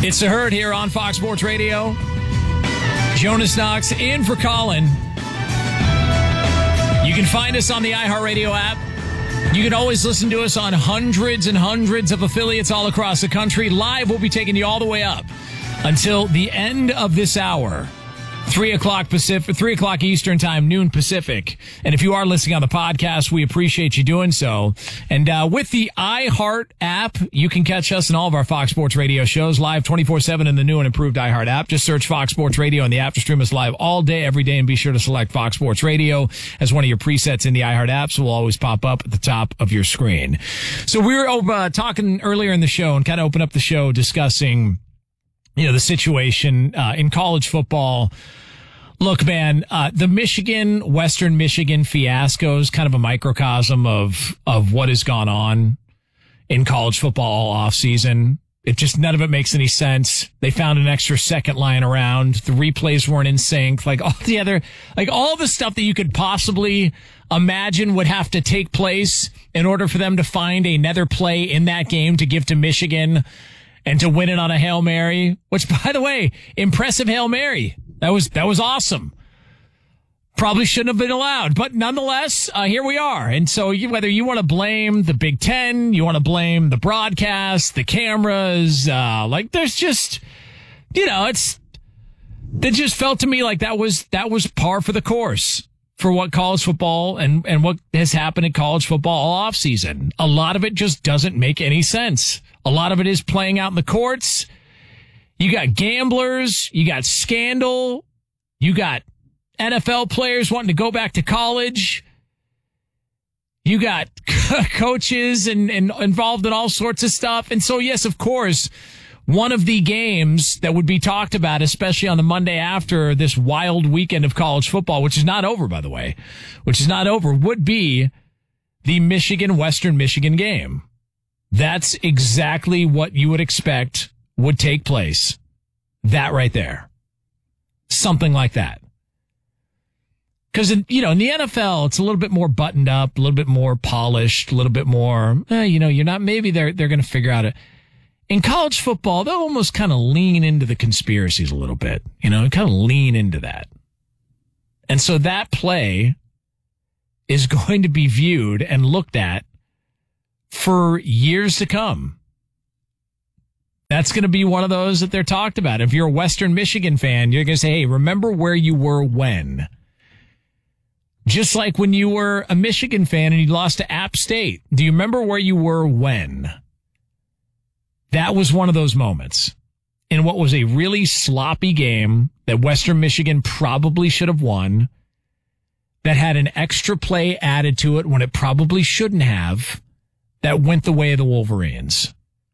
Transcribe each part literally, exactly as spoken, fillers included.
It's the Herd here on Fox Sports Radio. Jonas Knox in for Colin. You can find us on the iHeartRadio app. You can always listen to us on hundreds and hundreds of affiliates all across the country. Live, we'll be taking you all the way up until the end of this hour. Three o'clock Pacific, three o'clock Eastern time, noon Pacific. And if you are listening on the podcast, we appreciate you doing so. And uh, with the iHeart app, you can catch us in all of our Fox Sports Radio shows live twenty-four seven in the new and improved iHeart app. Just search Fox Sports Radio in the app to stream us live all day, every day, and be sure to select Fox Sports Radio as one of your presets in the iHeart app, so we'll always pop up at the top of your screen. So we were uh, talking earlier in the show and kind of open up the show discussing, you know, the situation uh, in college football. Look, man, uh, the Michigan, Western Michigan fiasco is kind of a microcosm of, of what has gone on in college football all offseason. It just, none of it makes any sense. They found an extra second lying around. The replays weren't in sync. Like all the other, like all the stuff that you could possibly imagine would have to take place in order for them to find another play in that game to give to Michigan and to win it on a Hail Mary, which, by the way, impressive Hail Mary. That was, that was awesome. Probably shouldn't have been allowed, but nonetheless, uh, here we are. And so you, whether you want to blame the Big Ten, you want to blame the broadcast, the cameras, uh, like there's just, you know, it's, it just felt to me like that was, that was par for the course for what college football and, and what has happened in college football all offseason. A lot of it just doesn't make any sense. A lot of it is playing out in the courts. You got gamblers, you got scandal, you got N F L players wanting to go back to college. You got coaches and, and involved in all sorts of stuff. And so, yes, of course, one of the games that would be talked about, especially on the Monday after this wild weekend of college football, which is not over, by the way, which is not over, would be the Michigan-Western Michigan game. That's exactly what you would expect would take place. That right there. Something like that. Because, you know, in the N F L, it's a little bit more buttoned up, a little bit more polished, a little bit more, eh, you know, you're not, maybe they're, they're going to figure out it. In college football, they'll almost kind of lean into the conspiracies a little bit, you know, kind of lean into that. And so that play is going to be viewed and looked at for years to come. That's going to be one of those that they're talked about. If you're a Western Michigan fan, you're going to say, hey, remember where you were when? Just like when you were a Michigan fan and you lost to App State. Do you remember where you were when? That was one of those moments in what was a really sloppy game that Western Michigan probably should have won, that had an extra play added to it when it probably shouldn't have, that went the way of the Wolverines.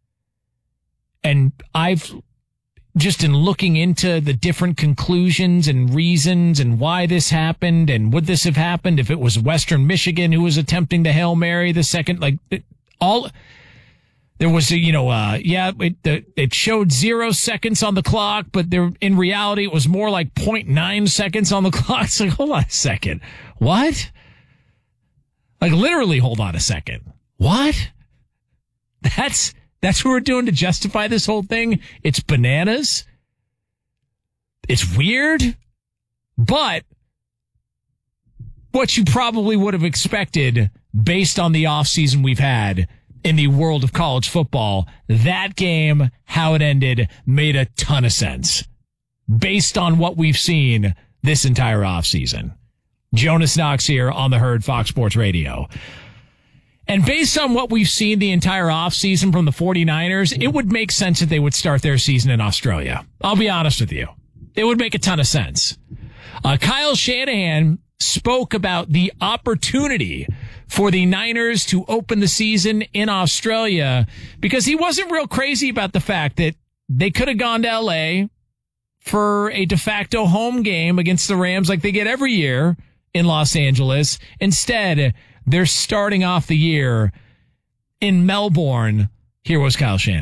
And I've just in looking into the different conclusions and reasons and why this happened and would this have happened if it was Western Michigan who was attempting to Hail Mary the second, like all there was a, you know, uh, yeah, it, it showed zero seconds on the clock, but there, in reality, it was more like zero point nine seconds on the clock. It's like, hold on a second. What? Like literally, hold on a second. What? That's, That's what we're doing to justify this whole thing. It's bananas. It's weird, but what you probably would have expected based on the offseason we've had in the world of college football, that game, how it ended, made a ton of sense based on what we've seen this entire offseason. Jonas Knox here on the Herd, Fox Sports Radio. And based on what we've seen the entire offseason from the 49ers, it would make sense that they would start their season in Australia. I'll be honest with you. It would make a ton of sense. Uh, Kyle Shanahan spoke about the opportunity for the Niners to open the season in Australia because he wasn't real crazy about the fact that they could have gone to L A for a de facto home game against the Rams like they get every year in Los Angeles. Instead, they're starting off the year in Melbourne. Here was Kyle Shanahan.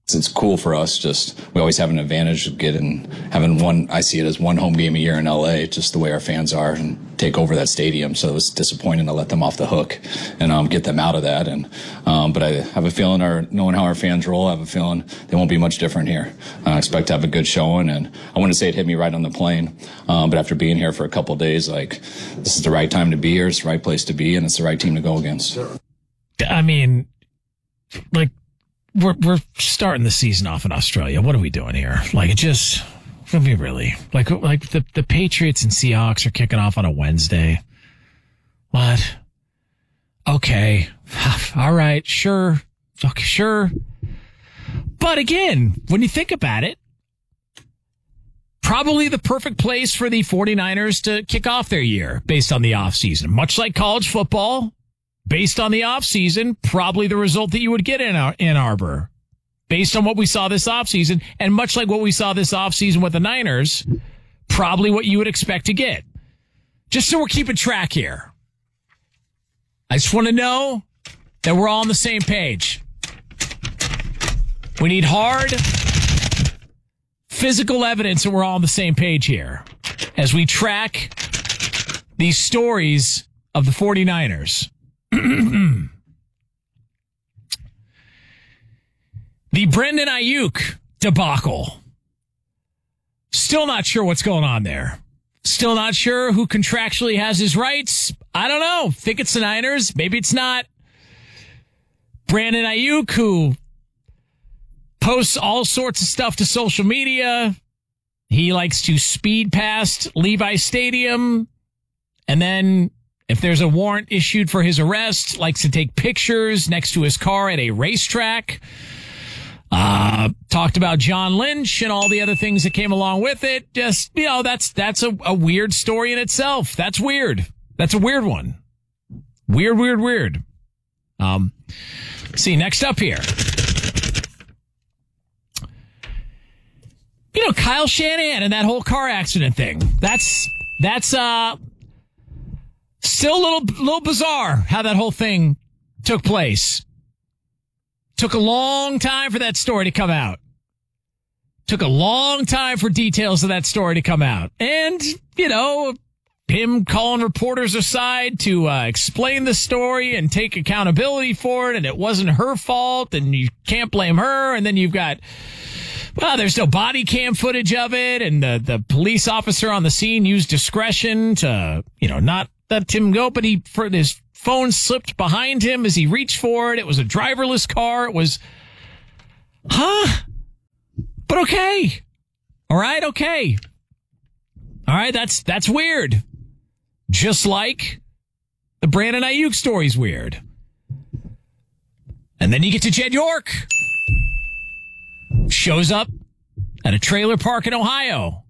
It's cool for us. Just we always have an advantage of getting having one. I see it as one home game a year in L A. Just the way our fans are and take over that stadium. So it's disappointing to let them off the hook and um, get them out of that. And um, but I have a feeling, our knowing how our fans roll, I have a feeling they won't be much different here. I expect to have a good showing, and I wouldn't say it hit me right on the plane, um, but after being here for a couple of days, like this is the right time to be here. It's the right place to be, and it's the right team to go against. I mean, like. We're we're starting the season off in Australia. What are we doing here? Like, it just, I mean, really, like like the, the Patriots and Seahawks are kicking off on a Wednesday. What? Okay, all right, sure, okay, sure. But again, when you think about it, probably the perfect place for the 49ers to kick off their year based on the offseason. Much like college football. Based on the offseason, probably the result that you would get in Ann Arbor. Based on what we saw this offseason, and much like what we saw this offseason with the Niners, probably what you would expect to get. Just so we're keeping track here. I just want to know that we're all on the same page. We need hard, physical evidence that we're all on the same page here as we track these stories of the 49ers. The Brandon Ayuk debacle. Still not sure what's going on there. Still not sure who contractually has his rights. I don't know. Think it's the Niners. Maybe it's not. Brandon Ayuk, who posts all sorts of stuff to social media. He likes to speed past Levi Stadium, and then if there's a warrant issued for his arrest, likes to take pictures next to his car at a racetrack. Uh, talked about John Lynch and all the other things that came along with it. Just, you know, that's, that's a, a weird story in itself. That's weird. That's a weird one. Weird, weird, weird. Um, see, next up here. You know, Kyle Shanahan and that whole car accident thing. That's, that's, uh, still a little, little bizarre how that whole thing took place. Took a long time for that story to come out. Took a long time for details of that story to come out. And, you know, him calling reporters aside to uh, explain the story and take accountability for it, and it wasn't her fault, and you can't blame her. And then you've got, well, there's no body cam footage of it, and the, the police officer on the scene used discretion to, you know, not let him go, but he, for his phone slipped behind him as he reached for it. It was a driverless car. It was, huh? But okay. All right, okay. All right, that's that's weird. Just like the Brandon Ayuk story's weird. And then you get to Jed York. Shows up at a trailer park in Ohio.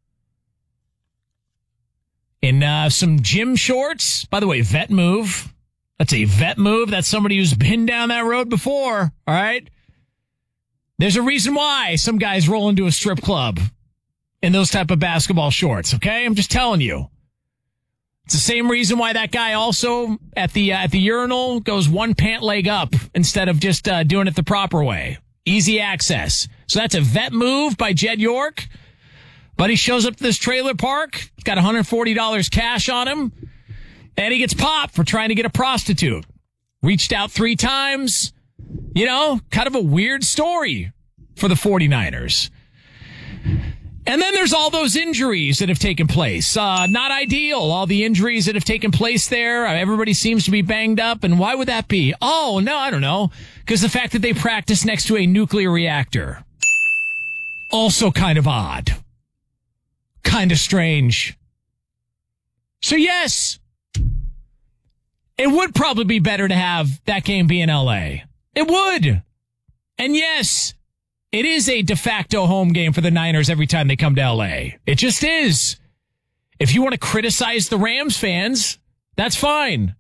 In uh, some gym shorts. By the way, vet move. That's a vet move. That's somebody who's been down that road before. All right? There's a reason why some guys roll into a strip club in those type of basketball shorts, okay? I'm just telling you. It's the same reason why that guy also at the uh, at the urinal goes one pant leg up instead of just uh, doing it the proper way. Easy access. So that's a vet move by Jed York. But he shows up to this trailer park, got one hundred forty dollars cash on him, and he gets popped for trying to get a prostitute. Reached out three times. You know, kind of a weird story for the 49ers. And then there's all those injuries that have taken place. Uh, not ideal, all the injuries that have taken place there. Everybody seems to be banged up. And why would that be? Oh, no, I don't know. Because the fact that they practice next to a nuclear reactor. Also kind of odd. Kind of strange. So yes, it would probably be better to have that game be in L A. It would. And yes, it is a de facto home game for the Niners every time they come to L A. It just is. If you want to criticize the Rams fans, that's fine.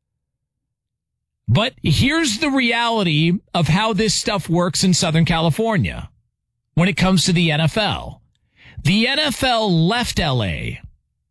But here's the reality of how this stuff works in Southern California when it comes to the N F L. The N F L left L A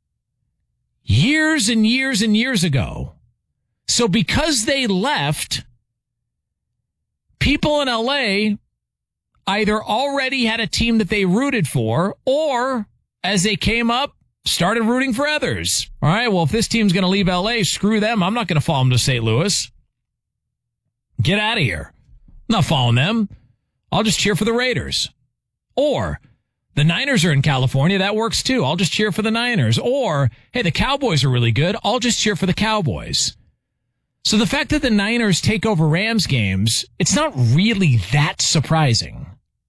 years and years and years ago. So because they left, people in L A either already had a team that they rooted for, or as they came up, started rooting for others. All right, well, if this team's going to leave L A, screw them. I'm not going to follow them to Saint Louis. Get out of here. I'm not following them. I'll just cheer for the Raiders. Or the Niners are in California. That works too. I'll just cheer for the Niners. Or, hey, the Cowboys are really good. I'll just cheer for the Cowboys. So the fact that the Niners take over Rams games, it's not really that surprising.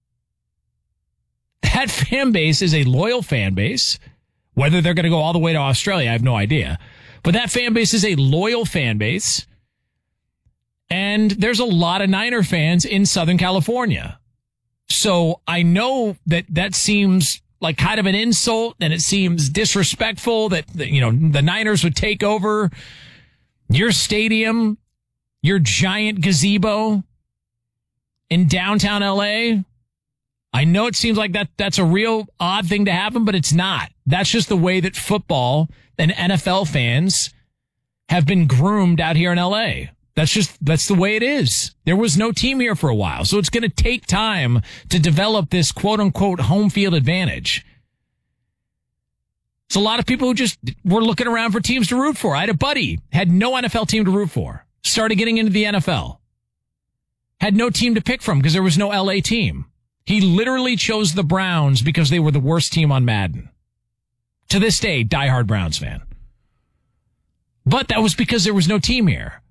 That fan base is a loyal fan base. Whether they're going to go all the way to Australia, I have no idea. But that fan base is a loyal fan base. And there's a lot of Niner fans in Southern California. So I know that that seems like kind of an insult, and it seems disrespectful that, you know, the Niners would take over your stadium, your giant gazebo in downtown L A. I know it seems like that that's a real odd thing to happen, but it's not. That's just the way that football and N F L fans have been groomed out here in L A. That's just, that's the way it is. There was no team here for a while, so it's going to take time to develop this quote-unquote home field advantage. It's a lot of people who just were looking around for teams to root for. I had a buddy, had no N F L team to root for, started getting into the N F L. Had no team to pick from because there was no L A team. He literally chose the Browns because they were the worst team on Madden. To this day, diehard Browns fan. But that was because there was no team here.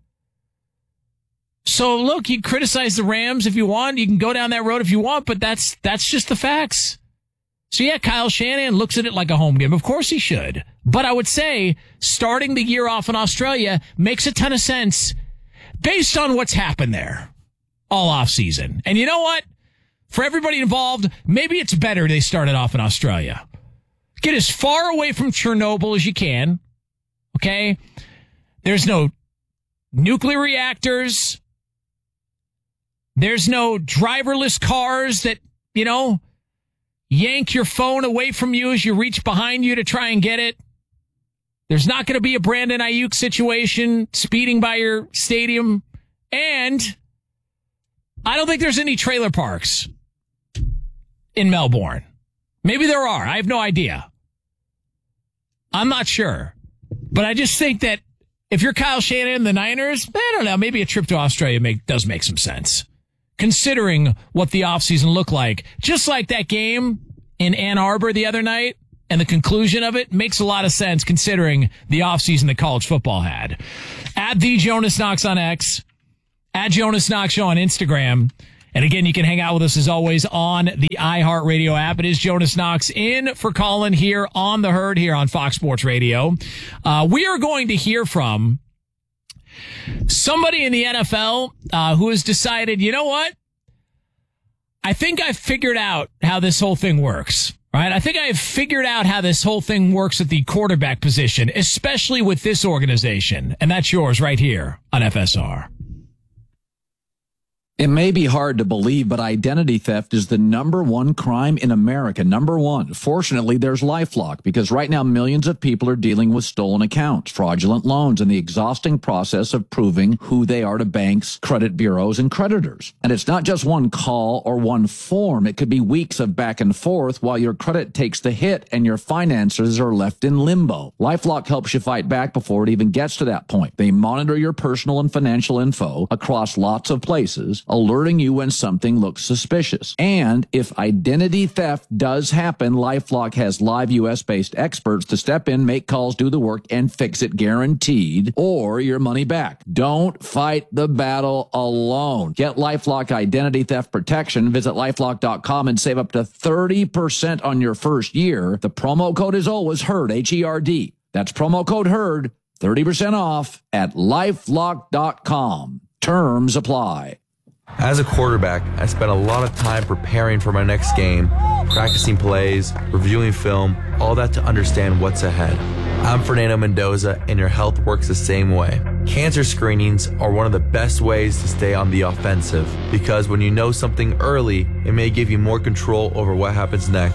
So look, you criticize the Rams if you want. You can go down that road if you want, but that's that's just the facts. So yeah, Kyle Shanahan looks at it like a home game. Of course he should. But I would say starting the year off in Australia makes a ton of sense based on what's happened there all off season. And you know what? For everybody involved, maybe it's better they started off in Australia. Get as far away from Chernobyl as you can. Okay? There's no nuclear reactors. There's no driverless cars that, you know, yank your phone away from you as you reach behind you to try and get it. There's not going to be a Brandon Ayuk situation speeding by your stadium. And I don't think there's any trailer parks in Melbourne. Maybe there are. I have no idea. I'm not sure. But I just think that if you're Kyle Shanahan and the Niners, I don't know, maybe a trip to Australia make, does make some sense. Considering what the offseason looked like. Just like that game in Ann Arbor the other night and the conclusion of it makes a lot of sense considering the offseason that college football had. At the Jonas Knox on X, at Jonas Knox Show on Instagram. And again, you can hang out with us as always on the iHeartRadio app. It is Jonas Knox in for Colin here on The Herd here on Fox Sports Radio. Uh, we are going to hear from somebody in the N F L uh, who has decided, you know what? I think I've figured out how this whole thing works. Right? I think I have figured out how this whole thing works at the quarterback position, especially with this organization. And that's yours right here on F S R. It may be hard to believe, but identity theft is the number one crime in America. Number one. Fortunately, there's LifeLock, because right now millions of people are dealing with stolen accounts, fraudulent loans, and the exhausting process of proving who they are to banks, credit bureaus, and creditors. And it's not just one call or one form. It could be weeks of back and forth while your credit takes the hit and your finances are left in limbo. LifeLock helps you fight back before it even gets to that point. They monitor your personal and financial info across lots of places, alerting you when something looks suspicious. And if identity theft does happen, LifeLock has live U S-based experts to step in, make calls, do the work, and fix it guaranteed, or your money back. Don't fight the battle alone. Get LifeLock identity theft protection. Visit LifeLock dot com and save up to thirty percent on your first year. The promo code is always HERD, H E R D. That's promo code HERD, thirty percent off at LifeLock dot com. Terms apply. As a quarterback, I spent a lot of time preparing for my next game, practicing plays, reviewing film, all that to understand what's ahead. I'm Fernando Mendoza, and your health works the same way. Cancer screenings are one of the best ways to stay on the offensive, because when you know something early, it may give you more control over what happens next.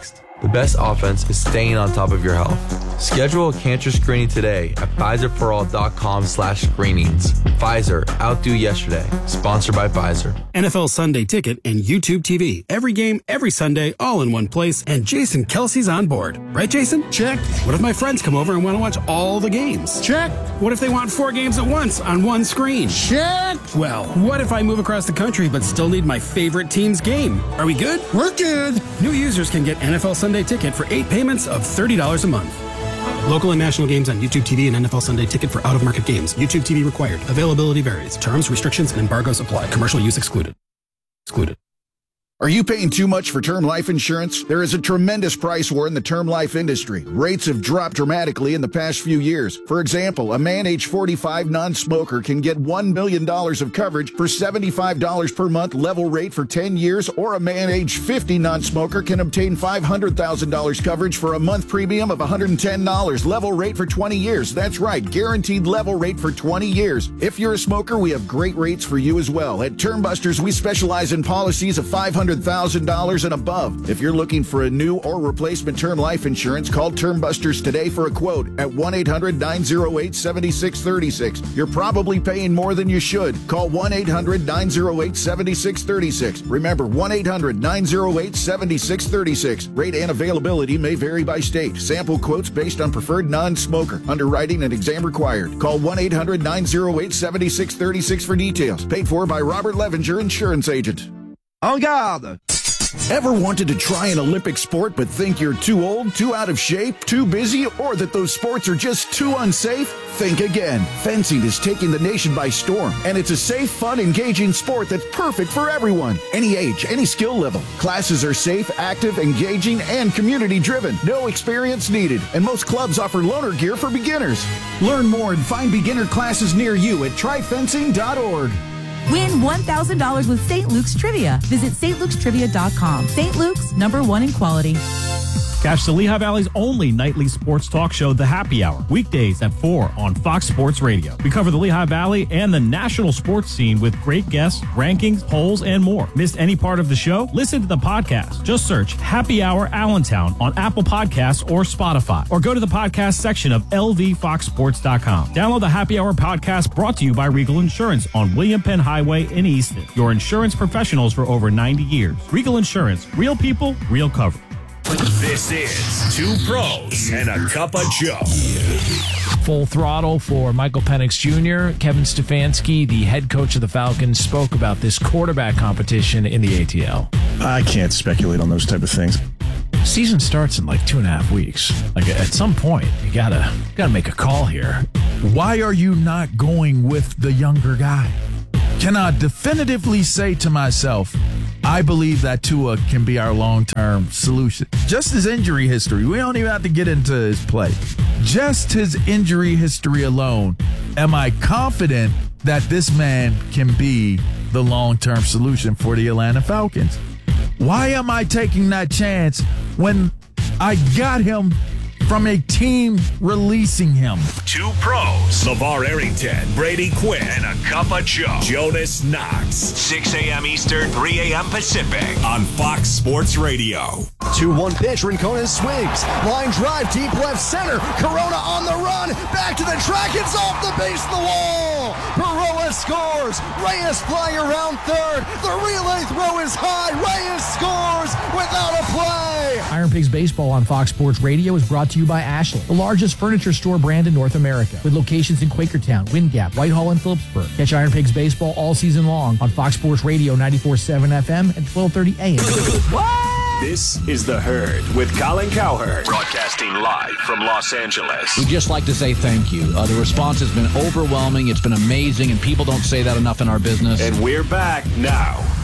The best offense is staying on top of your health. Schedule a cancer screening today at Pfizer for all dot com slash screenings. Pfizer, outdo yesterday. Sponsored by Pfizer. N F L Sunday Ticket and YouTube T V. Every game, every Sunday, all in one place, and Jason Kelsey's on board. Right, Jason? Check. What if my friends come over and want to watch all the games? Check. What if they want four games at once on one screen? Check. Well, what if I move across the country but still need my favorite team's game? Are we good? We're good. New users can get N F L Sunday Ticket for eight payments of thirty dollars a month. Local and national games on YouTube T V and N F L Sunday Ticket for out-of-market games. YouTube T V required. Availability varies. Terms, restrictions, and embargoes apply. Commercial use excluded. Excluded. Are you paying too much for term life insurance? There is a tremendous price war in the term life industry. Rates have dropped dramatically in the past few years. For example, a man age forty-five non-smoker can get one million dollars of coverage for seventy-five dollars per month level rate for ten years, or a man age fifty non-smoker can obtain five hundred thousand dollars coverage for a month premium of one hundred ten dollars level rate for twenty years. That's right, guaranteed level rate for twenty years. If you're a smoker, we have great rates for you as well. At Term Busters, we specialize in policies of five hundred thousand dollars and above. If you're looking for a new or replacement term life insurance, call Term Busters today for a quote at one eight hundred nine oh eight seven six three six. You're probably paying more than you should. Call one eight hundred nine oh eight seven six three six. Remember, one eight hundred nine oh eight seven six three six. Rate and availability may vary by state. Sample quotes based on preferred non-smoker. Underwriting and exam required. Call one eight hundred nine oh eight seven six three six for details. Paid for by Robert Levenger, insurance agent. En garde! Ever wanted to try an Olympic sport but think you're too old, too out of shape, too busy, or that those sports are just too unsafe? Think again. Fencing is taking the nation by storm, and it's a safe, fun, engaging sport that's perfect for everyone. Any age, any skill level. Classes are safe, active, engaging, and community-driven. No experience needed, and most clubs offer loaner gear for beginners. Learn more and find beginner classes near you at try fencing dot org. Win one thousand dollars with Saint Luke's Trivia. Visit Saint Luke's Trivia dot com. Saint Luke's, number one in quality. Catch the Lehigh Valley's only nightly sports talk show, The Happy Hour, weekdays at four on Fox Sports Radio. We cover the Lehigh Valley and the national sports scene with great guests, rankings, polls, and more. Missed any part of the show? Listen to the podcast. Just search Happy Hour Allentown on Apple Podcasts or Spotify, or go to the podcast section of L V fox sports dot com. Download the Happy Hour podcast, brought to you by Regal Insurance on William Penn Highway in Easton. Your insurance professionals for over ninety years. Regal Insurance, real people, real coverage. This is Two Pros and a Cup of Joe. Full throttle for Michael Penix Junior Kevin Stefanski, the head coach of the Falcons, spoke about this quarterback competition in the A T L. I can't speculate on those type of things. Season starts in like two and a half weeks. Like at some point, you gotta gotta make a call here. Why are you not going with the younger guy? Can I definitively say to myself, I believe that Tua can be our long-term solution? Just his injury history. We don't even have to get into his play. Just his injury history alone. Am I confident that this man can be the long-term solution for the Atlanta Falcons? Why am I taking that chance when I got him from a team releasing him? Two Pros, LeVar Arrington, Brady Quinn, and a Cup of Joe, Jonas Knox. six a.m. Eastern, three a.m. Pacific on Fox Sports Radio. two one pitch, Rincon swings. Line drive, deep left center. Corona on the run. Back to the track. It's off the base of the wall. Baroa scores. Reyes flying around third. The relay throw is high. Reyes scores without a play. Iron Pigs Baseball on Fox Sports Radio is brought to you by Ashland, the largest furniture store brand in North America, with locations in Quakertown, Wind Gap, Whitehall, and Phillipsburg. Catch Iron Pigs Baseball all season long on Fox Sports Radio ninety-four point seven F M and twelve thirty A M. What? This is The Herd with Colin Cowherd, broadcasting live from Los Angeles. We'd just like to say thank you. Uh, the response has been overwhelming. It's been amazing, and people don't say that enough in our business. And we're back now.